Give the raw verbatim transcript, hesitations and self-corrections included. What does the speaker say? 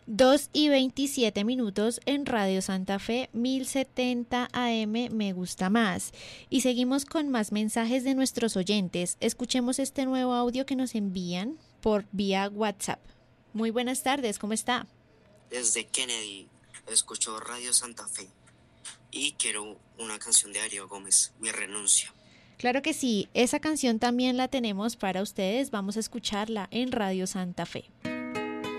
Dos y veintisiete minutos en Radio Santa Fe, mil setenta A M, me gusta más. Y seguimos con más mensajes de nuestros oyentes. Escuchemos este nuevo audio que nos envían por vía WhatsApp. Muy buenas tardes, ¿cómo está? Desde Kennedy, escucho Radio Santa Fe y quiero una canción de Darío Gómez, Mi Renuncia. Claro que sí, esa canción también la tenemos para ustedes. Vamos a escucharla en Radio Santa Fe.